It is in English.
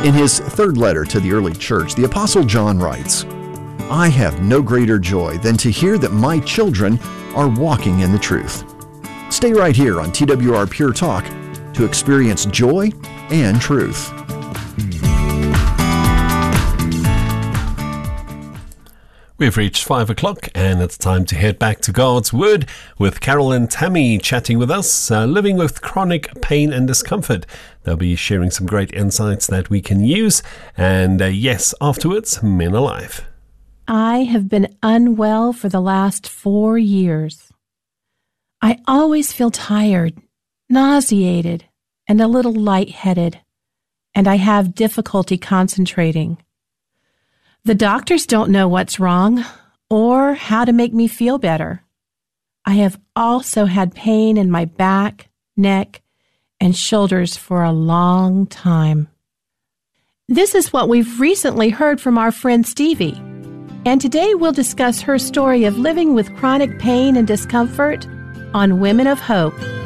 In his third letter to the early church, the Apostle John writes, "I have no greater joy than to hear that my children are walking in the truth." Stay right here on TWR Pure Talk to experience joy and truth. We've reached 5 o'clock and it's time to head back to God's Word with Carol and Tammy chatting with us, living with chronic pain and discomfort. They'll be sharing some great insights that we can use. And yes, afterwards, Men Alive. I have been unwell for the last 4 years. I always feel tired, nauseated, and a little lightheaded, and I have difficulty concentrating. The doctors don't know what's wrong or how to make me feel better. I have also had pain in my back, neck, and shoulders for a long time. This is what we've recently heard from our friend Stevie, and today we'll discuss her story of living with chronic pain and discomfort on Women of Hope.